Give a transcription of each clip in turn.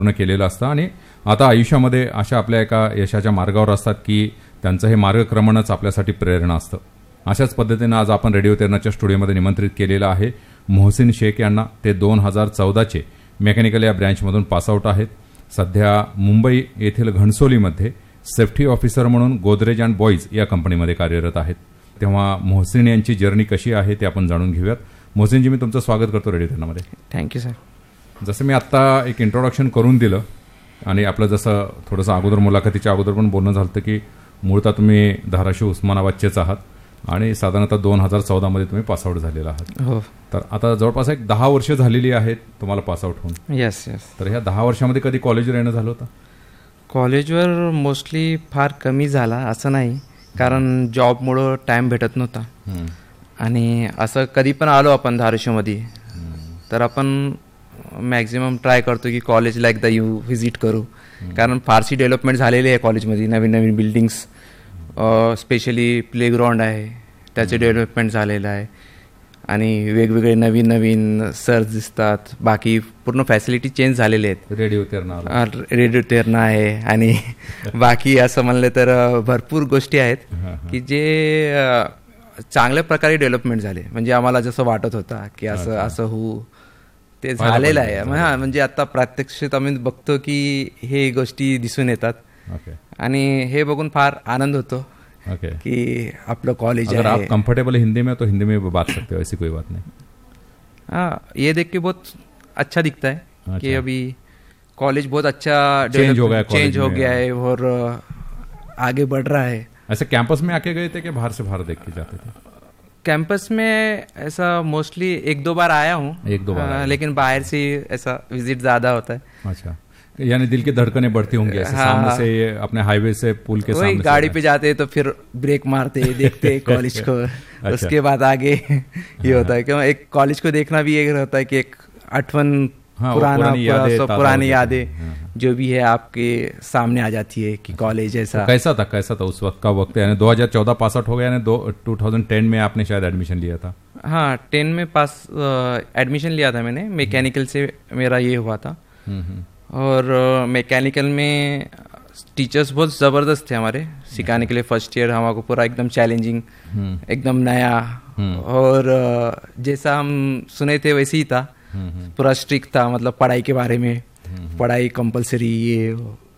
पूर्ण केलेलं असतं आणि आता आयुष्यामध्ये अशा आपल्या एका यशाच्या मार्गावर असतात की त्यांचं हे मार्गक्रमणच आपल्यासाठी प्रेरणा असतं. अशाच पद्धतीनं आज आपण रेडिओ तेरणाच्या स्टुडिओमध्ये निमंत्रित केलेलं आहे मोहसिन शेख यांना. ते 2014चे मेकॅनिकल या ब्रँचमधून पासआउट आहेत. सध्या मुंबई येथील घणसोलीमध्ये सेफ्टी ऑफिसर म्हणून गोदरेज अँड बॉईज या कंपनीमध्ये कार्यरत आहेत. तेव्हा मोहसिन यांची जर्नी कशी आहे ते आपण जाणून घेऊयात. मोहसिनजी, मी तुमचं स्वागत करतो रेडिओ तेरणामध्ये. Thank you sir. जसं मी आत्ता एक इंट्रोडक्शन करून दिलं आणि आपलं जसं थोडंसं अगोदर मुलाखतीच्या अगोदर पण बोलणं झालं की मूळतः तुम्ही धाराशिव उस्मानाबादचेच आहात आणि साधारणतः 2014मध्ये तुम्ही पासआउट झालेला आहात. हो. तर आता जवळपास एक 10 वर्ष झालेली आहेत तुम्हाला पासआउट होऊन. येस. तर ह्या 10 वर्षामध्ये कधी कॉलेजवर येणं झालं होतं? कॉलेजवर मोस्टली फार कमी झाला असं नाही, कारण जॉबमुळं टाईम भेटत नव्हता. आणि असं कधी पण आलो आपण धाराशिवमध्ये तर आपण मॅक्झिमम ट्राय करतो की कॉलेजला एकदा येऊ, व्हिजिट करू, कारण फारशी डेव्हलपमेंट झालेली आहे कॉलेजमध्ये. नवीन नवीन बिल्डिंग्स, स्पेशली प्लेग्राऊंड आहे त्याचे डेव्हलपमेंट झालेलं आहे आणि वेगवेगळे नवीन नवीन सर्स दिसतात. बाकी पूर्ण फॅसिलिटी चेंज झालेले आहेत. रेडिओ तेरणा आहे आणि बाकी असं म्हणलं तर भरपूर गोष्टी आहेत की जे चांगल्या प्रकारे डेव्हलपमेंट झाले. म्हणजे आम्हाला जसं वाटत होता की असं असं होऊ ते झालेलं आहे. हां, म्हणजे आता प्रत्यक्षात आम्ही बघतो की हे गोष्टी दिसून येतात आणि हे बघून फार आनंद होतो कि आपलं कॉलेज अगर आप कंफर्टेबल हिंदी में तो हिंदी में बात सकते हो, ऐसी कोई बात नहीं. हाँ, ये देख के बहुत अच्छा दिखता है कि अभी कॉलेज बहुत अच्छा चेंज हो गया है और आगे बढ़ रहा है. ऐसे कैंपस में आके गए थे कि बाहर से बाहर देख के जाते थे? कैंपस में ऐसा मोस्टली 1-2 बार आया हूँ, 1-2 बार, लेकिन बाहर से ऐसा विजिट ज्यादा होता है. अच्छा, यानी दिल की धड़कनें बढ़ती होंगी ऐसे. सामने से ये अपने हाईवे से पुल के सामने गाड़ी पे जाते तो फिर ब्रेक मारते देखते कॉलेज को. उसके बाद आगे ये होता है क्यों, एक कॉलेज को देखना भी एक होता है कि एक आठवन, पुरानी यादें जो भी है आपके सामने आ जाती है कि कॉलेज ऐसा. कैसा था उस वक्त का वक्त? यानी 2014 पास आउट हो गया, यानी 2010 में आपने शायद एडमिशन लिया था. हाँ, 10 में एडमिशन लिया था मैंने. मैकेनिकल से मेरा ये हुआ था और मैकेनिकल में टीचर्स बहुत ज़बरदस्त थे हमारे सिखाने के लिए. फर्स्ट ईयर हमारे पूरा एकदम चैलेंजिंग, एकदम नया और जैसा हम सुने थे वैसे ही था. पूरा स्ट्रिक्ट था, मतलब पढ़ाई के बारे में, पढ़ाई कंपलसरी ये.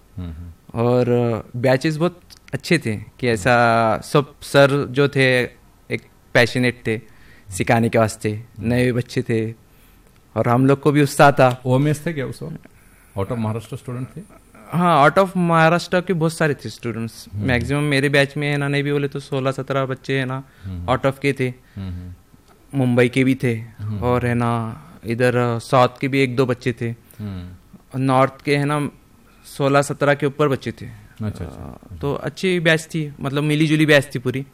और बैचेस बहुत अच्छे थे कि ऐसा सब सर जो थे एक पैशनेट थे सिखाने के वास्ते. नए बच्चे थे और हम लोग को भी उत्साह था. ओएमएस थे क्या उस वक्त? आउट ऑफ महाराष्ट्र स्टूडेंट थे? हाँ, आउट ऑफ महाराष्ट्र के बहुत सारे थे स्टूडेंट्स. मैक्सिमम मेरे बैच में है ना, नहीं भी बोले तो 16-17 बच्चे है ना आउट ऑफ के थे. मुंबई के भी थे और है ना इधर साउथ के भी 1-2 बच्चे थे. नॉर्थ के है ना 16-17 के ऊपर बच्चे थे. अच्छा. तो अच्छी बैच थी, मतलब मिली जुली बैच थी पूरी.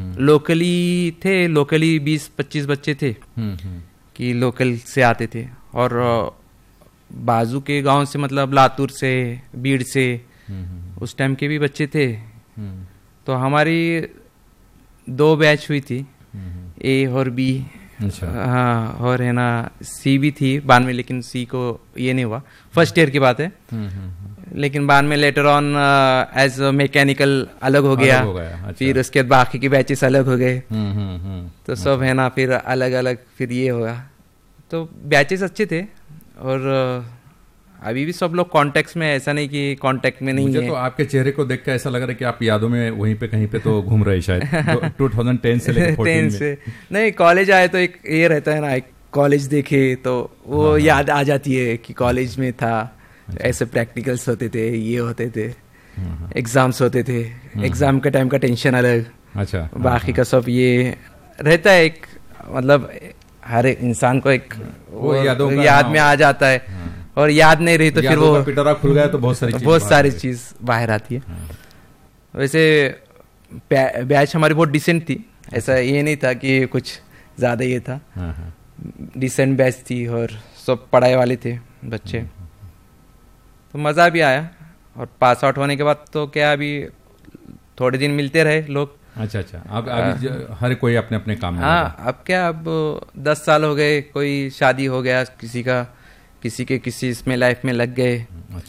लोकली 20-25 बच्चे थे कि लोकल से आते थे और बाजू के गांव से, मतलब लातूर से, बीड़ से उस टाइम के भी बच्चे थे. तो हमारी 2 बैच हुई थी, ए और बी. अच्छा. हाँ, और है ना सी भी थी बाद में, लेकिन सी को ये नहीं हुआ. फर्स्ट ईयर की बात है. लेकिन बाद में लेटर ऑन एज मैकेनिकल अलग हो गया. अच्छा. फिर उसके बाद बाकी के बैचेस अलग हो गए. तो सब है ना फिर अलग अलग फिर ये होगा. तो बैचेस अच्छे थे और अभी भी सब लोग कांटेक्ट में, ऐसा नहीं कि कांटेक्ट में नहीं है. मुझे तो आपके चेहरे को देख के ऐसा लग रहा है कि आप यादों में वहीं पे कहीं पे तो घूम रहे शायद. 2010 से लेकर 14 से नहीं, कॉलेज आए तो एक ये रहता है ना, एक कॉलेज देखे तो वो याद आ जाती है कि कॉलेज में था. ऐसे प्रैक्टिकल्स होते थे, ये होते थे, एग्जाम्स होते थे. एग्जाम के टाइम का टेंशन अलग. अच्छा. बाकी का सब ये रहता है, एक मतलब हर एक इंसान को एक याद में आ जाता है. और याद नहीं रही तो फिर वो पिटारा खुल गया तो बहुत सारी चीज बाहर आती है. वैसे बैच हमारी बहुत डिसेंट थी. ऐसा ये नहीं था कि कुछ ज्यादा ये था. डिसेंट बैच थी और सब पढ़ाई वाले थे बच्चे. तो मज़ा भी आया. और पास आउट होने के बाद तो क्या, अभी थोड़े दिन मिलते रहे लोग. अच्छा. अब अभी हर कोई अपने अपने काम में. हाँ, अब क्या, अब 10 साल हो गए, कोई शादी हो गया किसी का, किसी के किसी इसमें लाइफ में लग गए,